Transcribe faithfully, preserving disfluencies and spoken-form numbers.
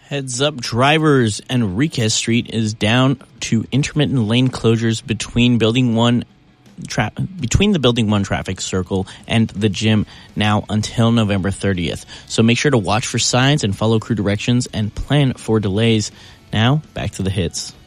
Heads up, drivers. Enriquez Street is down to intermittent lane closures between Building One, tra- between the Building One traffic circle and the gym now until November thirtieth. So make sure to watch for signs and follow crew directions and plan for delays. Now, back to the hits.